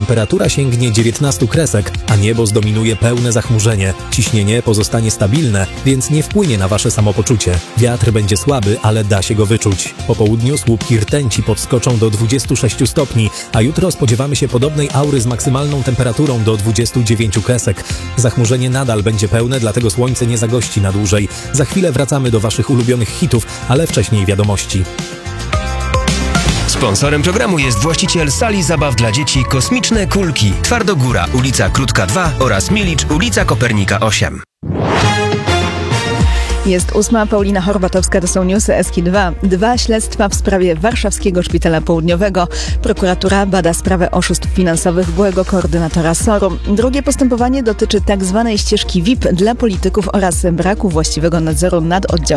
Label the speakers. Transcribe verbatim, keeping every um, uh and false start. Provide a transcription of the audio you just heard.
Speaker 1: Temperatura sięgnie dziewiętnastu kresek, a niebo zdominuje pełne zachmurzenie. Ciśnienie pozostanie stabilne, więc nie wpłynie na wasze samopoczucie. Wiatr będzie słaby, ale da się go wyczuć. Po południu słupki rtęci podskoczą do dwudziestu sześciu stopni, a jutro spodziewamy się podobnej aury z maksymalną temperaturą do dwudziestu dziewięciu kresek. Zachmurzenie nadal będzie pełne, dlatego słońce nie zagości na dłużej. Za chwilę wracamy do waszych ulubionych hitów, ale wcześniej wiadomości.
Speaker 2: Sponsorem programu jest właściciel sali zabaw dla dzieci Kosmiczne Kulki. Twardogóra, ulica Krótka dwa oraz Milicz, ulica Kopernika osiem.
Speaker 3: Jest ósma, Paulina Horbatowska, to są newsy S K dwa. Dwa śledztwa w sprawie Warszawskiego Szpitala Południowego. Prokuratura bada sprawę oszustw finansowych byłego koordynatora S O R-u. Drugie postępowanie dotyczy tak zwanej ścieżki V I P dla polityków oraz braku właściwego nadzoru nad oddziałem